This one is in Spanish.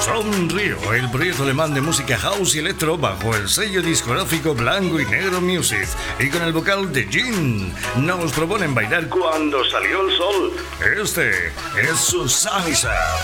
From Rio, el proyecto alemán de música house y electro bajo el sello discográfico Blanco y Negro Music, y con el vocal de Jin, nos proponen bailar cuando salió el sol. Este es su salsa.